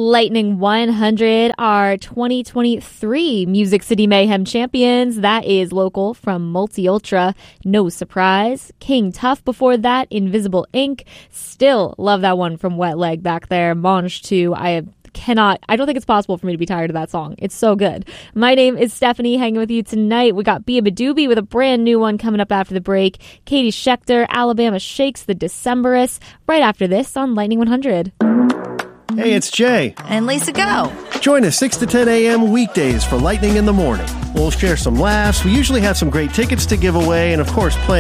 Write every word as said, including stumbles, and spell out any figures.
Lightning one hundred, our twenty twenty-three Music City Mayhem champions. That is local from Multi Ultra. No surprise. King Tough before that, Invisible Ink. Still love that one from Wet Leg back there. Monge two. I cannot, I don't think it's possible for me to be tired of that song. It's so good. My name is Stephanie, hanging with you tonight. We got Bia Badoobie with a brand new one coming up after the break. Katie Schechter, Alabama Shakes, The Decemberists, right after this on Lightning one hundred. Hey, it's Jay. And Lisa Go. Join us six to ten a.m. weekdays for Lightning in the Morning. We'll share some laughs. We usually have some great tickets to give away and, of course, play